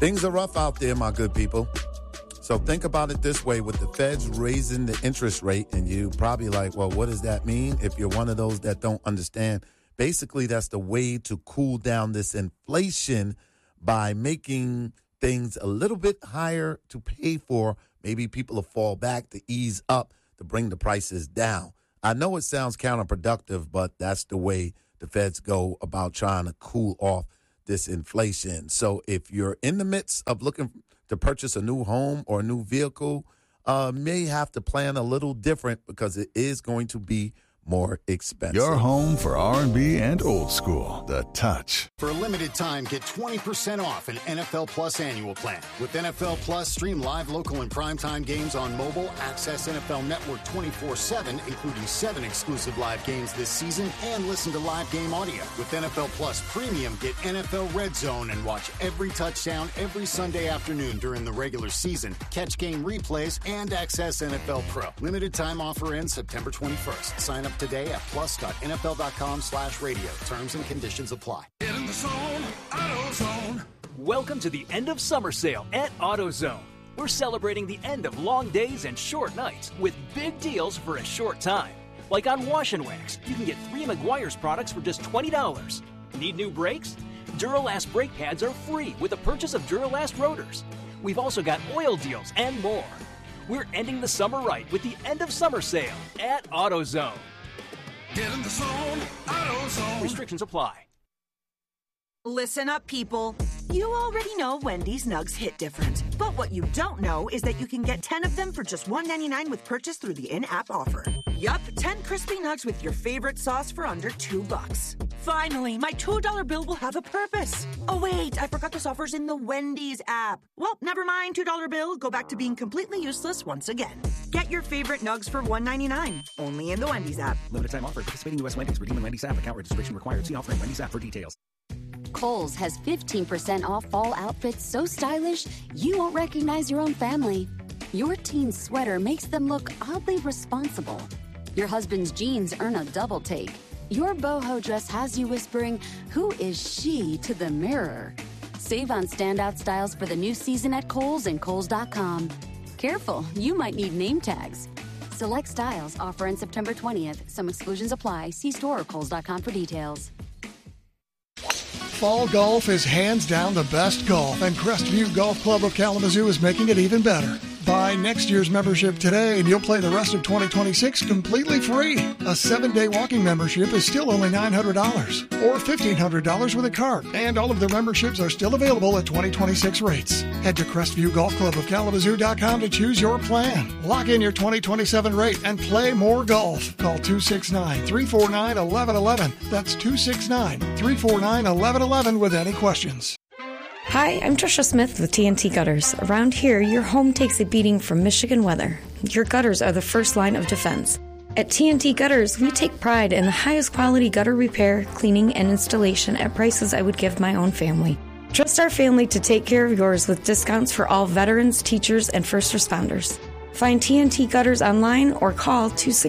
Things are rough out there, my good people. So think about it this way. With the feds raising the interest rate, and you probably like, well, what does that mean? If you're one of those that don't understand, basically that's the way to cool down this inflation by making things a little bit higher to pay for. Maybe people will fall back to ease up to bring the prices down. I know it sounds counterproductive, but that's the way the feds go about trying to cool off this inflation. So if you're in the midst of looking to purchase a new home or a new vehicle, may have to plan a little different because it is going to be more expensive. Your home for R&B and old school, The Touch. For a limited time, get 20% off an NFL Plus annual plan. With NFL Plus, stream live, local, and primetime games on mobile, access NFL Network 24/7, including 7 exclusive live games this season, and listen to live game audio. With NFL Plus Premium, get NFL Red Zone and watch every touchdown every Sunday afternoon during the regular season, catch game replays, and access NFL Pro. Limited time offer ends September 21st. Sign up today at plus.nfl.com/radio. Terms and conditions apply. Get in the zone, AutoZone. Welcome to the end of summer sale at AutoZone. We're celebrating the end of long days and short nights with big deals for a short time. Like on Wash and Wax, you can get 3 Meguiar's products for just $20. Need new brakes? Duralast brake pads are free with the purchase of Duralast rotors. We've also got oil deals and more. We're ending the summer right with the end of summer sale at AutoZone. Get in the zone, AutoZone. Restrictions apply. Listen up, people. You already know Wendy's Nugs hit different. But what you don't know is that you can get 10 of them for just $1.99 with purchase through the in-app offer. Yup, 10 crispy nugs with your favorite sauce for under $2. Finally, my $2 bill will have a purpose. Oh, wait, I forgot this offer's in the Wendy's app. Well, never mind, $2 bill. Go back to being completely useless once again. Get your favorite nugs for $1.99. Only in the Wendy's app. Limited time offer. Participating U.S. Wendy's. Redeem in Wendy's app. Account registration required. See offer in Wendy's app for details. Kohl's has 15% off fall outfits so stylish you won't recognize your own family. Your teen's sweater makes them look oddly responsible. Your husband's jeans earn a double take. Your boho dress has you whispering, "Who is she?" to the mirror. Save on standout styles for the new season at Kohl's and Kohls.com. Careful, you might need name tags. Select styles offer on September 20th. Some exclusions apply. See store or Kohls.com for details. Fall golf is hands down the best golf, and Crestview Golf Club of Kalamazoo is making it even better. Buy next year's membership today, and you'll play the rest of 2026 completely free. A 7-day walking membership is still only $900 or $1,500 with a cart, and all of the memberships are still available at 2026 rates. Head to CrestviewGolfClubOfKalamazoo.com to choose your plan. Lock in your 2027 rate and play more golf. Call 269-349-1111. That's 269-349-1111 with any questions. Hi, I'm Trisha Smith with TNT Gutters. Around here, your home takes a beating from Michigan weather. Your gutters are the first line of defense. At TNT Gutters, we take pride in the highest quality gutter repair, cleaning, and installation at prices I would give my own family. Trust our family to take care of yours with discounts for all veterans, teachers, and first responders. Find TNT Gutters online or call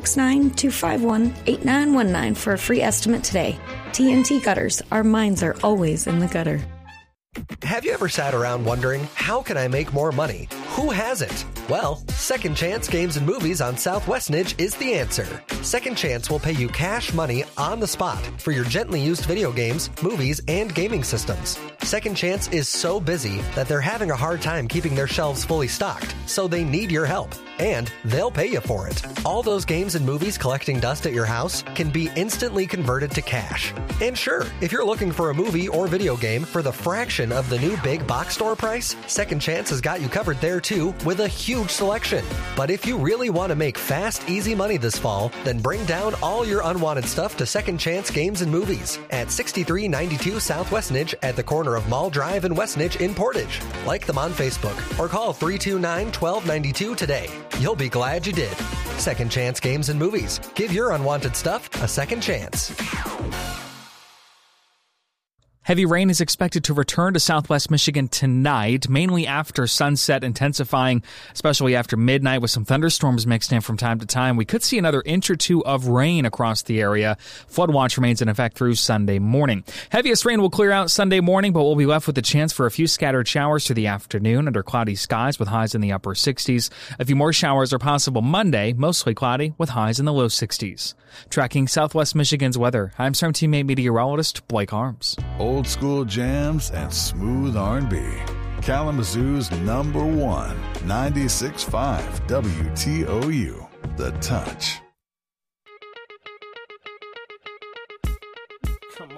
269-251-8919 for a free estimate today. TNT Gutters, our minds are always in the gutter. Have you ever sat around wondering, how can I make more money? Who hasn't? Well, Second Chance Games and Movies on Southwest Nidge is the answer. Second Chance will pay you cash money on the spot for your gently used video games, movies, and gaming systems. Second Chance is so busy that they're having a hard time keeping their shelves fully stocked, so they need your help. And they'll pay you for it. All those games and movies collecting dust at your house can be instantly converted to cash. And sure, if you're looking for a movie or video game for the fraction of the new big box store price, Second Chance has got you covered there too with a huge selection. But if you really want to make fast, easy money this fall, then bring down all your unwanted stuff to Second Chance Games and Movies at 6392 Southwest Nidge at the corner of Mall Drive and West Nidge in Portage. Like them on Facebook or call 329-1292 today. You'll be glad you did. Second Chance Games and Movies. Give your unwanted stuff a second chance. Heavy rain is expected to return to southwest Michigan tonight, mainly after sunset, intensifying, especially after midnight with some thunderstorms mixed in from time to time. We could see another inch or two of rain across the area. Flood watch remains in effect through Sunday morning. Heaviest rain will clear out Sunday morning, but we'll be left with a chance for a few scattered showers through the afternoon under cloudy skies with highs in the upper 60s. A few more showers are possible Monday, mostly cloudy with highs in the low 60s. Tracking southwest Michigan's weather, I'm Storm Teammate meteorologist Blake Harms. Old school jams and smooth R&B. Kalamazoo's #1, 96.5 WTOU. The Touch.